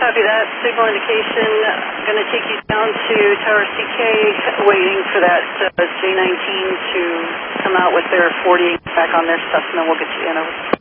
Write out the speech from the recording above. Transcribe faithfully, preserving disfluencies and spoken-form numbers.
Copy that. Signal indication. Going to take you down to Tower C K, waiting for that uh, J nineteen to come out with their forty back on their Cessna. We'll get you in over.